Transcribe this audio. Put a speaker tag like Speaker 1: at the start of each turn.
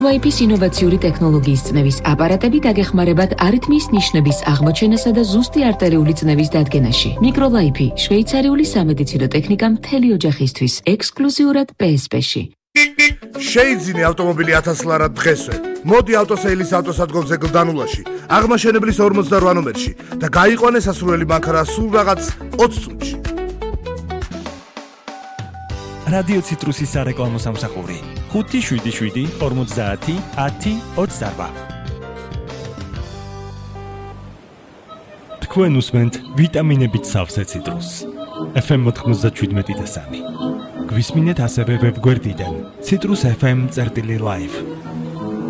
Speaker 1: Wi-Fi-ის ინოვაციური ტექნოლოგიის წნევის აპარატები დაგეხმარებათ არითმიის ნიშნების აღმოჩენასა და ზუსტი არტერიული წნევის დადგენაში. Micro-Wi-Fi, შვეიცარიული სამედიცინო ტექნიკა მთელი ოჯახისთვის, ექსკლუზიურად PSP-ში.
Speaker 2: შეიძინე ავტომობილი 1000 ლარად დღესვე. მოდი ავტოსეილის ავტოსადგომზე გლდანულაში, აღმაშენებლის 48 ნომერში და გაიყვანე სასურველი მანქანა სულ რაღაც 20 წუთში.
Speaker 3: რადიო ციტრუსის სარეკლამო სამსახური 577 50 10 28. თქვენ უსმენთ ვიტამინებით სავსე ციტრუსს. FM 97.3. გვისმინეთ ასევე ვებგვერდიდან citrusfm.live.